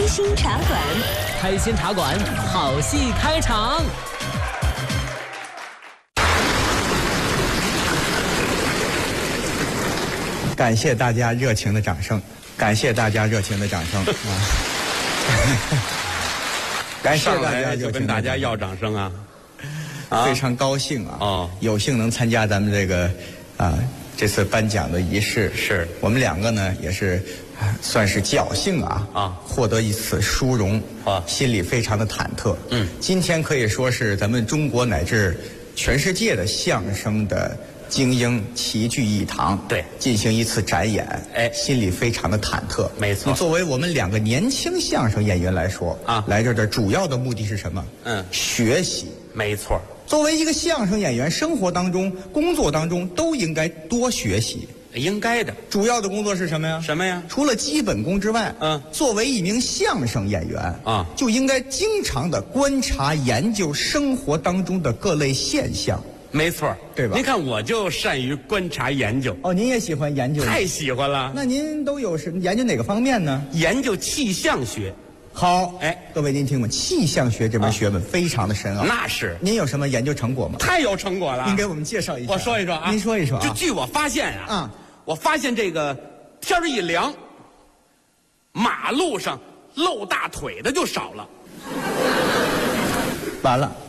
心茶馆， 开心茶馆，好戏开场。 感谢大家热情的掌声，感谢大家热情的掌声啊！感谢大家就跟大家要掌声啊！ 非常高兴啊！有幸能参加咱们这个这次颁奖的仪式， 是我们两个呢也是算是侥幸获得一次殊荣心里非常的忐忑。今天可以说是咱们中国乃至全世界的相声的精英齐聚一堂， 对， 进行一次展演，心里非常的忐忑。 没错， 作为我们两个年轻相声演员来说来这儿的主要的目的是什么？学习。 没错。 作为一个相声演员，生活当中、工作当中都应该多学习。 应该的。 主要的工作是什么呀？ 什么呀？ 除了基本功之外，作为一名相声演员就应该经常的观察研究生活当中的各类现象。 没错， 对吧？ 您看，我就善于观察研究。 您也喜欢研究？ 太喜欢了。 那您都有什么研究哪个方面呢？ 研究气象学。 好，各位您听吧，气象学这门学问非常的深奥。 那是。 您有什么研究成果吗？ 太有成果了。 您给我们介绍一下。 我说一说啊。 您说一说啊。 就据我发现我发现这个天儿一凉，马路上露大腿的就少了。 完了。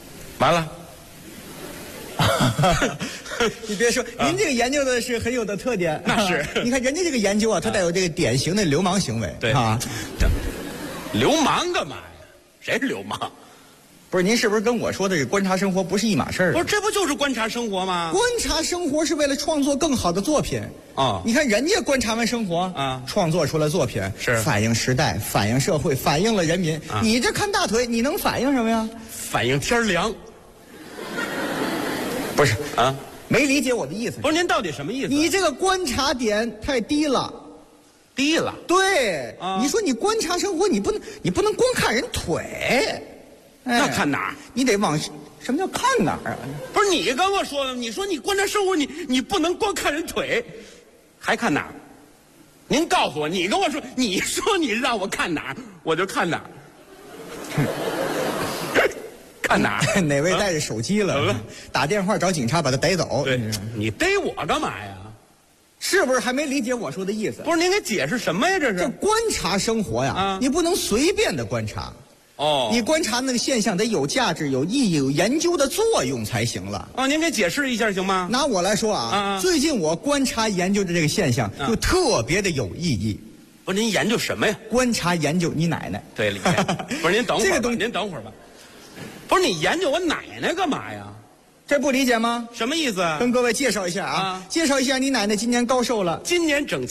你别说，您这个研究的是很有的特点。 那是。 你看人家这个研究它带有这个典型的流氓行为。 对流氓干嘛呀？谁是流氓？ 不是，您是不是跟我说的这观察生活不是一码事儿？ 不是，这不就是观察生活吗？ 观察生活是为了创作更好的作品你看人家观察完生活创作出来作品是反映时代、反映社会、反映了人民。你这看大腿，你能反映什么呀？ 反映天凉。 不是没理解我的意思。 不是，您到底什么意思？ 你这个观察点太低了。 低了。 对你说你观察生活，你不能光看人腿。 那看哪儿？ 你得往什么叫看哪儿啊？ 不是你跟我说的，你说你观察生活，你不能光看人腿，还看哪儿？您告诉我，你跟我说，你说你让我看哪儿，我就看哪儿。看哪儿？ 哪位带着手机了？打电话找警察把他逮走。 对，你逮我干嘛呀？ 是不是还没理解我说的意思？ 不是，您给解释什么呀？这是观察生活呀，你不能随便的观察。你观察那个现象得有价值、有意义、有研究的作用才行了。 您给解释一下行吗？ 拿我来说最近我观察研究的这个现象就特别的有意义。 不是，您研究什么呀？ 观察研究你奶奶。 对了，不是您等会儿吧，这个东西您等会儿吧。不是你研究我奶奶干嘛呀？ 这不理解吗？ 什么意思？ 跟各位介绍一下介绍一下你奶奶今年高寿了？ 今年整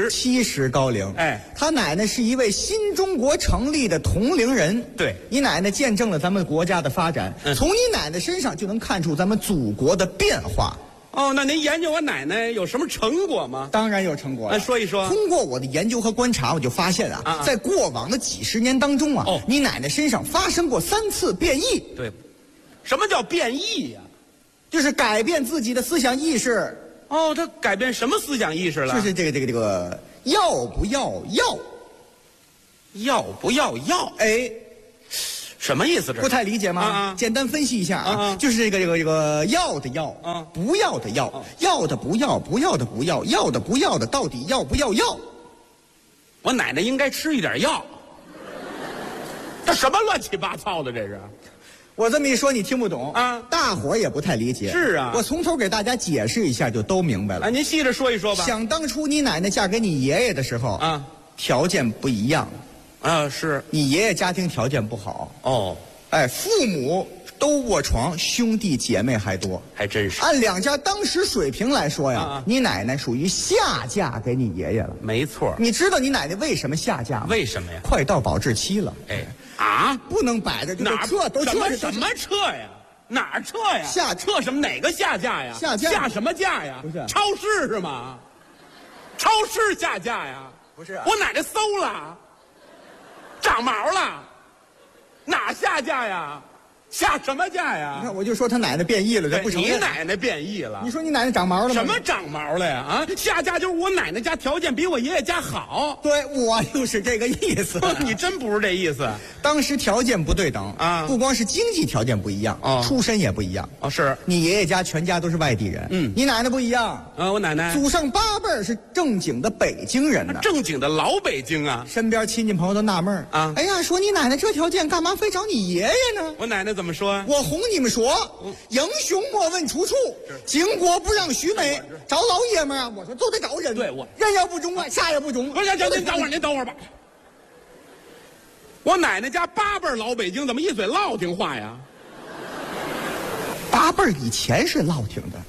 70 高龄。她奶奶是一位新中国成立的同龄人。 对， 你奶奶见证了咱们国家的发展，从你奶奶身上就能看出咱们祖国的变化。 那您研究我奶奶有什么成果吗？ 当然有成果了。 说一说。 通过我的研究和观察，我就发现在过往的几十年当中你奶奶身上发生过3次变异。 对，什么叫变异呀？ 就是改变自己的思想意识。 他改变什么思想意识了？ 就是这个要不要要？ 要不要要？什么意思？这不太理解吗？简单分析一下就是这个要的要不要的要，要的不要，不要的不要，要的不要的到底要不要要？ 我奶奶应该吃一点药。这什么乱七八糟的？这是。 我这么一说你听不懂大伙儿也不太理解。 是我从头给大家解释一下就都明白了。 您细着说一说吧。 想当初你奶奶嫁给你爷爷的时候条件不一样是你爷爷家庭条件不好父母都卧床，兄弟姐妹还多， 还真是。 按两家当时水平来说呀你奶奶属于下嫁给你爷爷了。 没错。 你知道你奶奶为什么下嫁吗？ 为什么呀？ 快到保质期了。不能摆着就撤，都撤什么撤呀？哪儿撤呀？撤什么？哪个下架呀？下什么架呀？ 不是超市是吗？超市下架呀？ 不是我奶奶馊了，长毛了，哪下架呀？ 下什么价呀？ 你看，我就说他奶奶变异了，他不承认。 你奶奶变异了？ 你说你奶奶长毛了吗？ 什么长毛了呀？啊，下价就是我奶奶家条件比我爷爷家好。 对，我就是这个意思。 你真不是这意思。 当时条件不对等啊，不光是经济条件不一样，出身也不一样。 是你爷爷家全家都是外地人，你奶奶不一样。 我奶奶祖上8辈是正经的北京人呢， 正经的老北京啊。 身边亲戚朋友都纳闷啊，哎呀，说你奶奶这条件，干嘛非找你爷爷呢？ 我奶奶怎么说？ 我哄你们说，英雄莫问出处，经国不让须眉。找老爷们啊，我说都得找人。 对， 人要不中啊，啥也不中。 不是，您等会儿吧。我奶奶家8辈老北京，怎么一嘴烙挺话呀 ？8辈以前是烙挺的。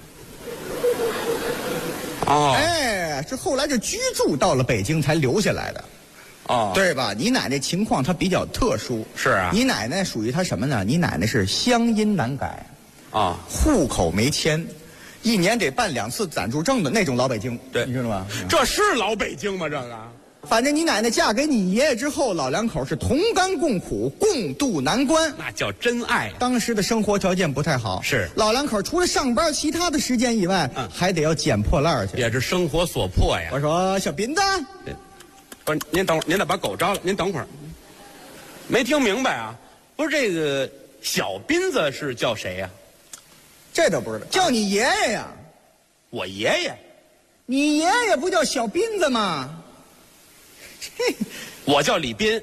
是后来这居住到了北京才留下来的。对吧？你奶奶情况她比较特殊。 是啊。 你奶奶属于她什么呢？你奶奶是乡音难改。户口没迁，1年得办2次暂住证的那种老北京。 对， 你知道吗？ 这是老北京吗？这个。 反正你奶奶嫁给你爷爷之后，老两口是同甘共苦，共度难关， 那叫真爱。 当时的生活条件不太好， 是老两口除了上班，其他的时间以外，还得要捡破烂去， 也是生活所迫呀。 我说小斌子， 不是您等会儿，您得把狗招了。您等会儿，没听明白啊？不是这个小斌子是叫谁呀？ 这都不知道，叫你爷爷呀。 我爷爷？ 你爷爷不叫小斌子吗？ 我叫李斌，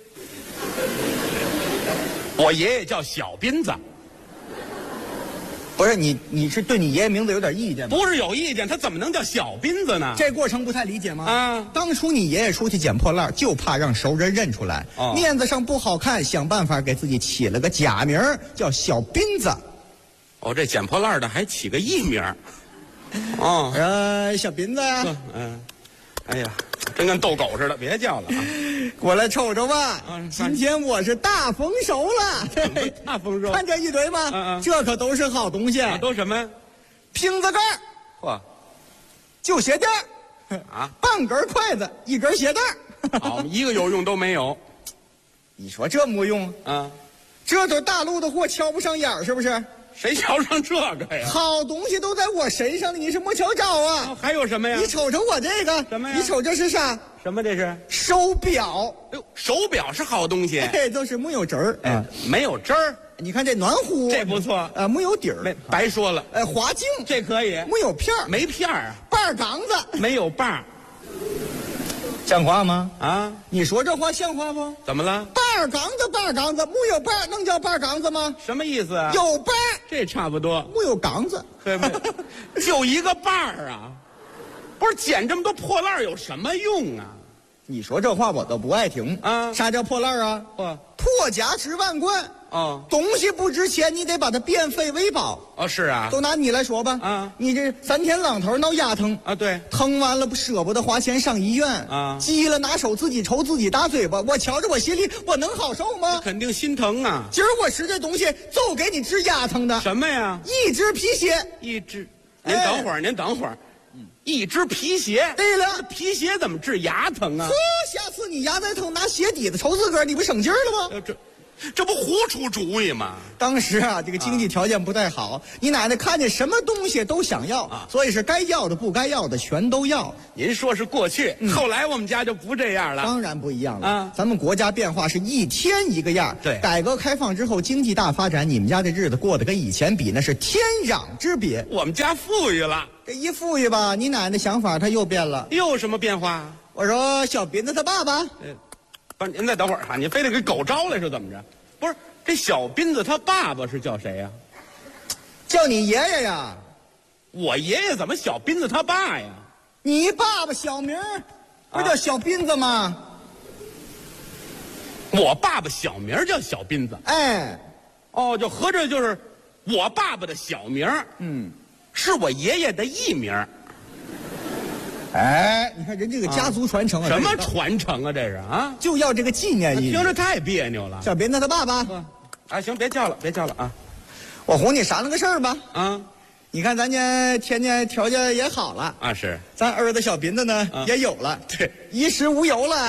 我爷爷叫小斌子。 不是你是对你爷爷名字有点意见吗？ 不是有意见，他怎么能叫小斌子呢？ 这过程不太理解吗？当初你爷爷出去捡破烂，就怕让熟人认出来，面子上不好看，想办法给自己起了个假名叫小斌子。 这捡破烂的还起个艺名。 小斌子呀。 哎呀，真跟逗狗似的，别叫了啊！ 过来瞅瞅吧，今天我是大丰收了。 大丰收， 看这一堆吗？这可都是好东西。 都什么？ 瓶子盖儿，旧鞋垫儿，半根筷子，一根鞋带儿。 好，一个有用都没有。 你说这没用啊？这都大陆的货，瞧不上眼儿是不是？ 谁瞧上这个呀？ 好东西都在我身上呢，你是没瞧着啊？ 还有什么呀？ 你瞅瞅我这个什么呀？ 你瞅这是啥？ 什么这是？ 手表。 手表是好东西。 都是没有针儿。 没有针儿。 你看这暖壶， 这不错。 没有底儿。 白说了。 滑镜， 这可以。 没有片儿。 没片儿啊。 半缸子， 没有把儿。 像话吗？你说这话像话不？ 怎么了？ 半缸子，没有把儿能叫半缸子吗？ 什么意思啊？ 有把儿， 这差不多。 没有缸子， 就一个把儿啊！不是捡这么多破烂有什么用啊？ 你说这话我都不爱听啊！啥叫破烂啊？破家值万贯。东西不值钱，你得把它变废为宝。 是啊。 都拿你来说吧。你这3天2头闹牙疼啊，对， 疼完了不舍不得花钱上医院啊，急了拿手自己抽自己大嘴巴，我瞧着我心里我能好受吗？ 肯定心疼啊！ 今儿我吃这东西就给你治牙疼的。 什么呀？ 一只皮鞋。 您等会儿，一只皮鞋。 对了， 皮鞋怎么治牙疼啊？ 下次你牙再疼，拿鞋底子抽自个儿，你不省劲儿了吗？ 这不胡出主意吗？ 当时啊，这个经济条件不太好，你奶奶看见什么东西都想要所以是该要的不该要的全都要。 您说是过去，后来我们家就不这样了。 当然不一样了咱们国家变化是一天一个样。 对， 改革开放之后经济大发展，你们家这日子过得跟以前比那是天壤之别。 我们家富裕了， 这一富裕吧，你奶奶想法她又变了。 又什么变化？ 我说小斌子他爸爸。 不是，您再等会儿你非得给狗招来是怎么着？不是，这小斌子他爸爸是叫谁呀？ 叫你爷爷呀。 我爷爷怎么小斌子他爸呀？ 你爸爸小名不叫小斌子吗？ 我爸爸小名叫小斌子。就合着就是我爸爸的小名是我爷爷的艺名。 你看人这个家族传承什么传承啊？这是啊， 就要这个纪念意义。 听着太别扭了。 小斌子他爸爸。 行，别叫了啊！ 我哄你商量个事儿吧。你看咱家天天条件也好了是。 咱儿子小斌子呢也有了， 对， 衣食无忧了，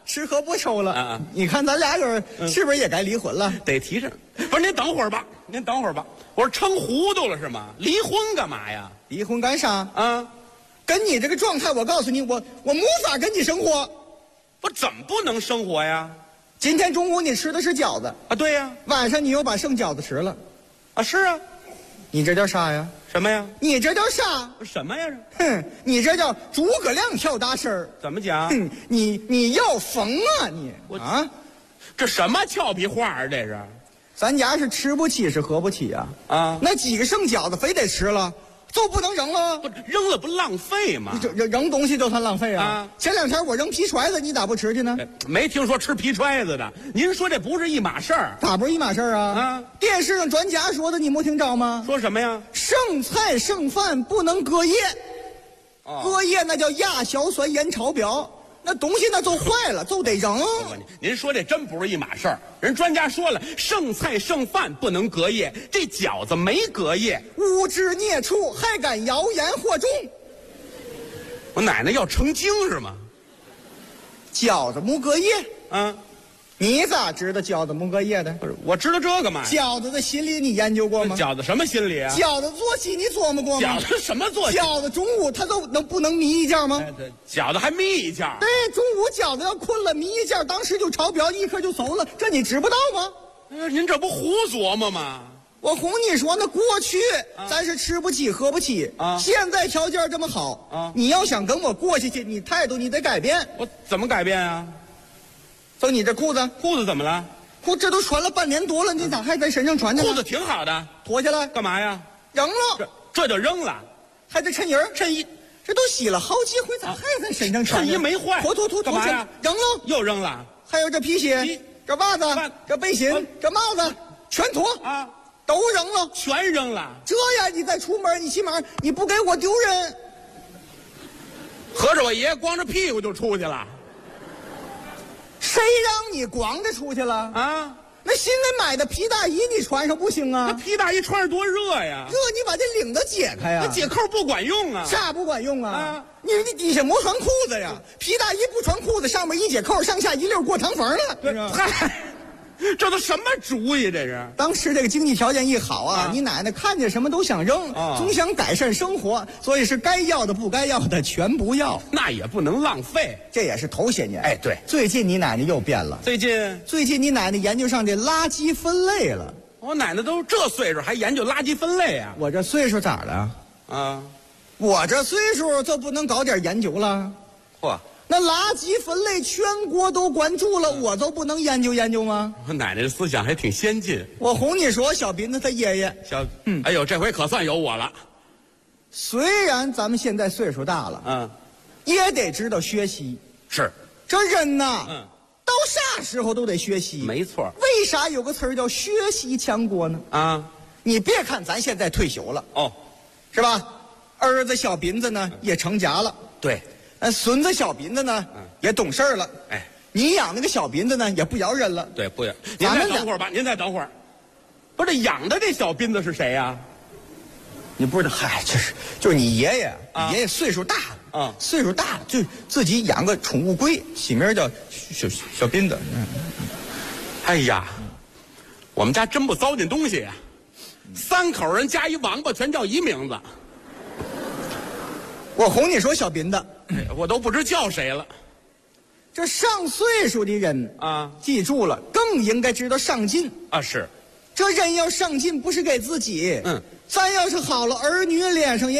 吃喝不抽了。你看咱俩人是不是也该离婚了？ 得提上。不是您等会儿吧，您等会儿吧。我说撑糊涂了是吗？离婚干嘛呀？ 离婚干啥啊？ 跟你这个状态，我告诉你，我无法跟你生活。 我怎么不能生活呀？ 今天中午你吃的是饺子啊？对呀。 晚上你又把剩饺子吃了。 啊，是啊。 你这叫啥呀？ 什么呀？ 你这叫啥？ 什么呀？ 哼，你这叫诸葛亮跳大神儿。 怎么讲？ 哼，你要疯啊你！ 这什么俏皮话啊？这是， 咱家是吃不起是喝不起啊！ 啊， 那几个剩饺子非得吃了，就不能扔了？ 不扔了不浪费吗？ 你这扔东西就算浪费啊！前两天我扔皮揣子，你咋不吃去呢？ 没听说吃皮揣子的。您说这不是一码事儿？ 咋不是一码事儿啊？电视上专家说的，你没听着吗？ 说什么呀？ 剩菜剩饭不能隔夜，隔夜那叫亚硝酸盐超标。那东西那就坏了，就得扔。 您说这真不是一码事儿。人专家说了，剩菜剩饭不能隔夜，这饺子没隔夜， 污汁孽畜还敢谣言惑众。 我奶奶要成精是吗？ 饺子没隔夜啊？ 你咋知道饺子没隔夜的？ 不是，我知道这个嘛。 饺子的心理你研究过吗？ 饺子什么心理啊？ 饺子做戏你琢磨过吗？ 饺子什么做戏？ 饺子中午他都不能眯一觉吗？ 饺子还眯一觉？ 对，中午饺子要困了眯一觉，当时就超标，立刻就馊了，这你知不道吗？ 您这不胡琢磨吗？ 我哄你说，那过去咱是吃不起喝不起啊，现在条件这么好啊，你要想跟我过下去，你态度你得改变。 我怎么改变啊？ 就你这裤子怎么了？ 这都穿了半年多了，你咋还在身上穿呢？ 裤子挺好的， 脱下来干嘛呀？ 扔了， 这就扔了。 还得衬衣儿， 衬衣这都洗了好几回，咋还在身上穿？ 衬衣没坏， 脱干嘛呀？ 扔了， 又扔了。 还有这皮鞋、这袜子、这背心、这帽子，全脱啊，都扔了， 全扔了。 这样你再出门，你起码你不给我丢人。 合着我爷爷光着屁股就出去了。 谁让你光着出去了啊？那新的买的皮大衣你穿上不行啊？ 那皮大衣穿着多热呀！ 热，你把这领子解开呀！ 那解扣不管用啊！ 啥不管用啊？你底下没穿裤子呀？皮大衣不穿裤子，上面一解扣，上下一溜过堂缝了。 嗨，这都什么主意？这是当时这个经济条件一好啊，你奶奶看见什么都想扔，总想改善生活，所以是该要的不该要的全不要。 那也不能浪费， 这也是头些年。 哎，对， 最近你奶奶又变了。最近你奶奶研究上这垃圾分类了。 我奶奶都这岁数还研究垃圾分类啊？ 我这岁数咋了？啊，我这岁数就不能搞点研究了？嚯！那垃圾分类全国都关注了，我就不能研究吗？ 我奶奶的思想还挺先进。 我哄你说，小斌子他爷爷哎呦，这回可算有我了。 虽然咱们现在岁数大了，也得知道学习。 是， 这人呐，到啥时候都得学习。 没错。 为啥有个词儿叫学习强国呢？啊，你别看咱现在退休了，是吧？儿子小斌子呢也成家了， 对。 孙子小斌子呢，也懂事了。哎，你养那个小斌子呢，也不摇人了。 对，不摇。您再等会儿吧，您再等会儿。不是这养的这小斌子是谁呀？ 你不知道？嗨，就是你爷爷，你爷爷岁数大了岁数大了，就自己养个宠物龟，起名叫小斌子。 哎呀，我们家真不糟践东西呀，3口人加一王八，全叫一名字。 我哄你说，小斌子， 我都不知叫谁了。 这上岁数的人啊，记住了，更应该知道上进啊。是，这人要上进，不是给自己。咱要是好了，儿女脸上也